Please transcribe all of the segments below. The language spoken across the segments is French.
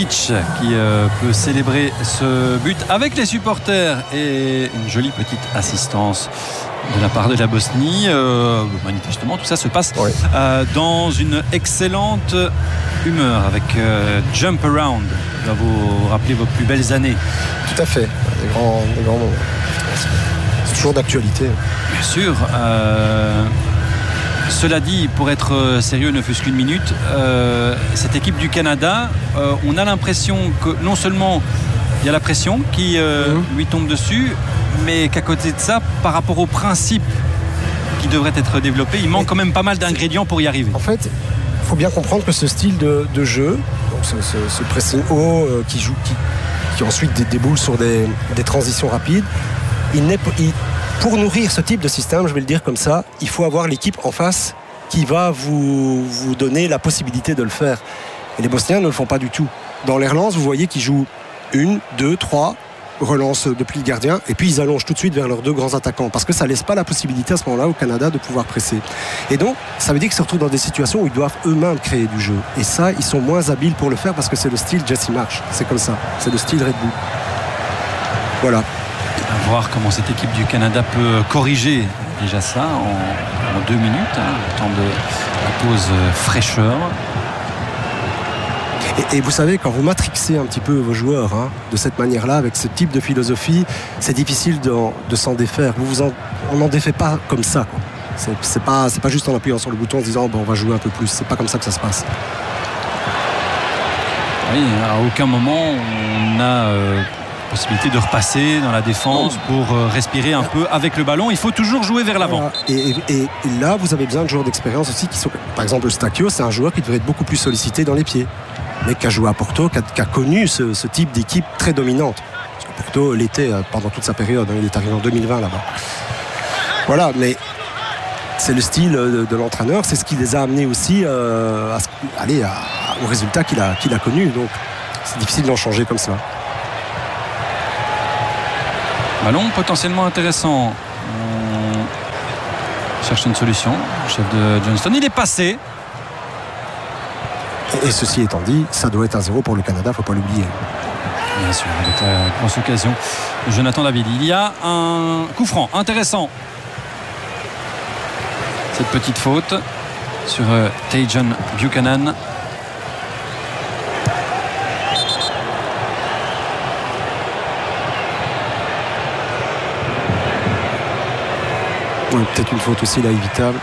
Movic qui peut célébrer ce but avec les supporters et une jolie petite assistance de la part de la Bosnie. Manifestement, tout ça se passe dans une excellente humeur avec Jump Around. Ça va vous rappeler vos plus belles années. Tout à fait, des grands moments. C'est toujours d'actualité. Bien sûr. Cela dit, pour être sérieux, ne fût-ce qu'une minute, cette équipe du Canada, on a l'impression que non seulement il y a la pression qui lui tombe dessus, mais qu'à côté de ça, par rapport aux principes qui devraient être développés, il manque quand même pas mal d'ingrédients pour y arriver. En fait, il faut bien comprendre que ce style de jeu, donc ce pressing haut qui ensuite déboule sur des transitions rapides, pour nourrir ce type de système, je vais le dire comme ça, il faut avoir l'équipe en face qui va vous donner la possibilité de le faire. Et les Bosniens ne le font pas du tout. Dans les relances, vous voyez qu'ils jouent 1, 2, 3 relances depuis le gardien et puis ils allongent tout de suite vers leurs deux grands attaquants parce que ça ne laisse pas la possibilité à ce moment-là au Canada de pouvoir presser. Et donc, ça veut dire qu'ils se retrouvent dans des situations où ils doivent eux-mêmes créer du jeu. Et ça, ils sont moins habiles pour le faire parce que c'est le style Jesse Marsh. C'est comme ça. C'est le style Red Bull. Voilà. À voir comment cette équipe du Canada peut corriger déjà ça en 2 minutes, le temps de la pause fraîcheur. Et vous savez, quand vous matrixez un petit peu vos joueurs de cette manière-là, avec ce type de philosophie, c'est difficile de s'en défaire. On n'en défait pas comme ça, quoi. C'est pas juste en appuyant sur le bouton en se disant on va jouer un peu plus. C'est pas comme ça que ça se passe. Oui, à aucun moment on a possibilité de repasser dans la défense pour respirer un peu avec le ballon. Il faut toujours jouer vers l'avant. Et là, vous avez besoin de joueurs d'expérience aussi qui sont, par exemple, Eustáquio, c'est un joueur qui devrait être beaucoup plus sollicité dans les pieds, mais qui a joué à Porto, qui a connu ce type d'équipe très dominante. Parce que Porto l'était pendant toute sa période. Il est arrivé en 2020 là-bas. Voilà, mais c'est le style de l'entraîneur, c'est ce qui les a amenés aussi au résultat qu'il a connu. Donc, c'est difficile d'en changer comme ça. Ballon potentiellement intéressant. On cherche une solution. Le chef de Johnston, il est passé. Et ceci étant dit, ça doit être 1-0 pour le Canada, il ne faut pas l'oublier. Bien sûr, avec la grosse occasion de Jonathan David. Il y a un coup franc intéressant. Cette petite faute sur Tajon Buchanan. Peut-être une faute aussi là évitable.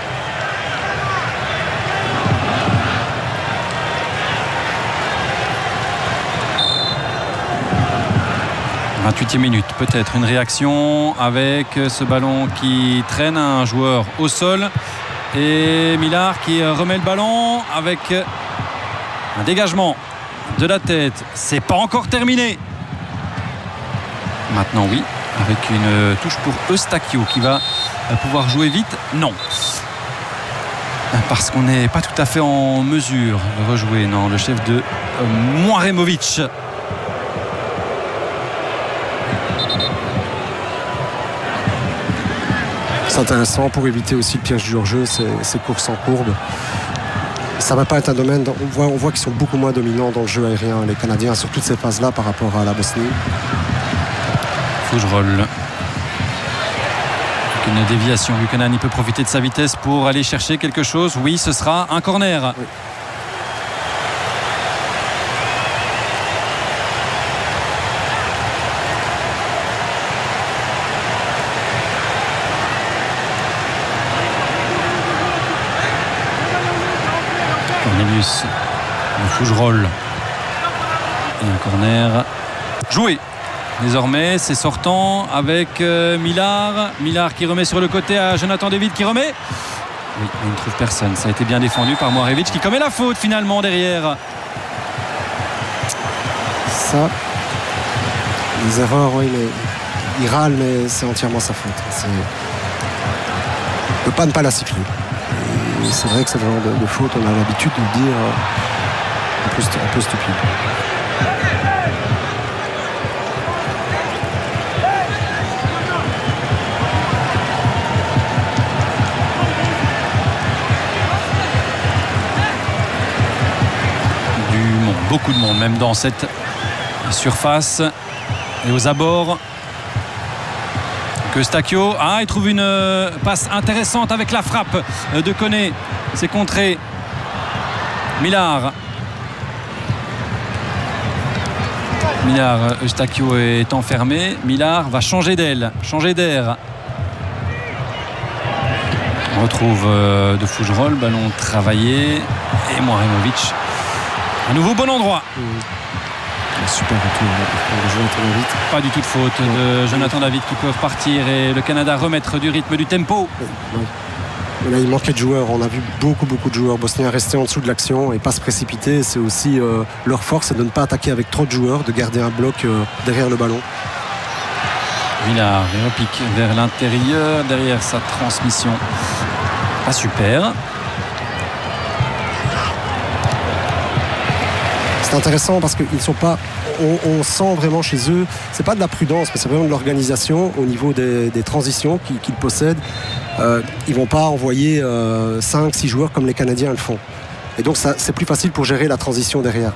« 28e minute, peut-être une réaction avec ce ballon qui traîne un joueur au sol et Millar qui remet le ballon avec un dégagement de la tête. C'est pas encore terminé. Maintenant oui, avec une touche pour Eustáquio qui va pouvoir jouer vite. Non, parce qu'on n'est pas tout à fait en mesure de rejouer. Non, le chef de Moiremovic. C'est intéressant pour éviter aussi le piège du hors-jeu, ces courses en courbe. Ça ne va pas être un domaine, on voit qu'ils sont beaucoup moins dominants dans le jeu aérien, les Canadiens, sur toutes ces phases-là par rapport à la Bosnie. Fougerolles. Une déviation. Buchanan, il peut profiter de sa vitesse pour aller chercher quelque chose. Oui, ce sera un corner. Oui. Cornelius, un Fougerolles et un corner joué. Désormais, c'est sortant avec Millar. Millar qui remet sur le côté à Jonathan David qui remet. Oui, il ne trouve personne. Ça a été bien défendu par Moirevic qui commet la faute finalement derrière. Ça, les erreurs, oui, mais il râle, mais c'est entièrement sa faute. On ne peut pas ne pas la siffler. Et c'est vrai que c'est le genre de faute, on a l'habitude de le dire un peu stupide. beaucoup de monde même dans cette surface et aux abords. Que Eustáquio, il trouve une passe intéressante avec la frappe de Koné. C'est contré. Millar, Eustáquio est enfermé. Millar va changer d'aile, changer d'air. On retrouve de Fougerolles, ballon travaillé. Et Moharemovic, à nouveau bon endroit. Super retour de Jonathan David. Pas du tout de faute de Jonathan David qui peuvent partir et le Canada remettre du rythme, du tempo. Ouais. Là, il manquait de joueurs. On a vu beaucoup de joueurs bosniens rester en dessous de l'action et pas se précipiter. C'est aussi leur force, c'est de ne pas attaquer avec trop de joueurs, de garder un bloc derrière le ballon. Millar repique vers l'intérieur, derrière sa transmission. Pas super. C'est intéressant parce qu'ils ne sont pas. On sent vraiment chez eux, c'est pas de la prudence, mais c'est vraiment de l'organisation au niveau des transitions qu'ils possèdent. Ils vont pas envoyer 5-6 joueurs comme les Canadiens le font. Et donc c'est plus facile pour gérer la transition derrière.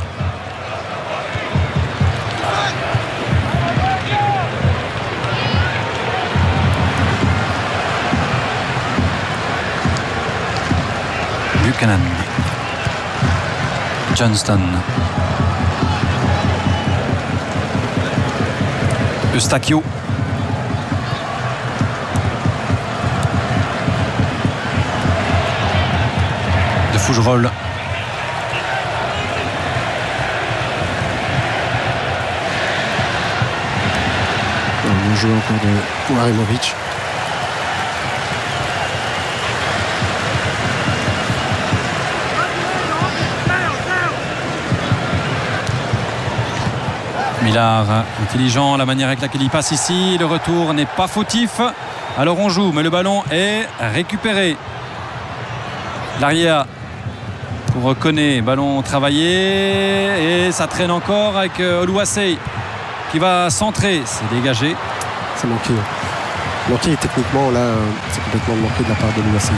Buchanan, Johnston, Eustáquio, de Fougerolles, on joue encore de Moharemovic. Millar, intelligent, la manière avec laquelle il passe ici. Le retour n'est pas fautif. Alors on joue, mais le ballon est récupéré. L'arrière pour Koné, ballon travaillé. Et ça traîne encore avec Oluwaseyi qui va centrer. C'est dégagé. C'est manqué. Manqué et techniquement, là, c'est complètement manqué de la part de Oluwaseyi.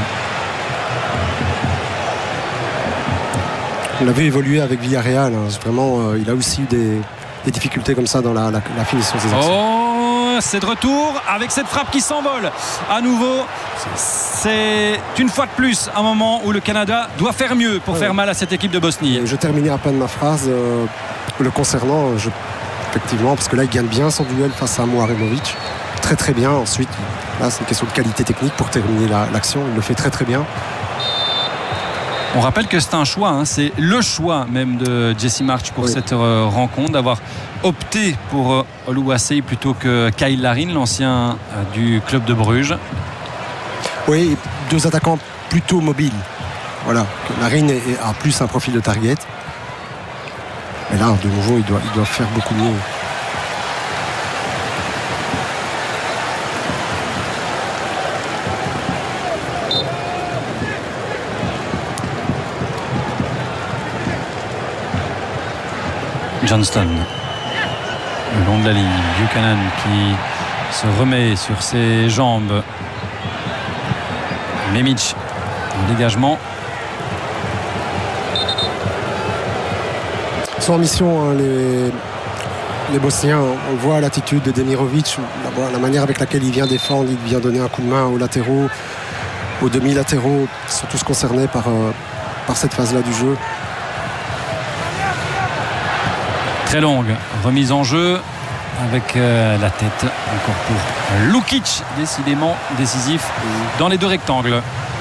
On l'a vu évoluer avec Villarreal. Vraiment, il a aussi eu des difficultés comme ça dans la finition des actions. Oh, c'est de retour avec cette frappe qui s'envole. À nouveau, c'est une fois de plus un moment où le Canada doit faire mieux pour faire mal à cette équipe de Bosnie. Et je terminais à peine ma phrase le concernant, effectivement, parce que là, il gagne bien son duel face à Moharemovic. Très bien. Ensuite, là, c'est une question de qualité technique pour terminer l'action. Il le fait très bien. On rappelle que c'est un choix, c'est le choix même de Jesse March pour cette rencontre, d'avoir opté pour Oluwaseyi plutôt que Kyle Larin, l'ancien du club de Bruges. Oui, deux attaquants plutôt mobiles. Voilà, Larin a plus un profil de target. Mais là, de nouveau, il doit faire beaucoup mieux. Johnston, le long de la ligne, Buchanan qui se remet sur ses jambes. Memic, en dégagement. Ils sont en mission, les Bosniens. On voit l'attitude de Demirovic, la manière avec laquelle il vient défendre, il vient donner un coup de main aux latéraux, aux demi-latéraux. Ils sont tous concernés par cette phase-là du jeu. Très longue remise en jeu avec la tête encore pour Lukic, décidément décisif dans les deux rectangles.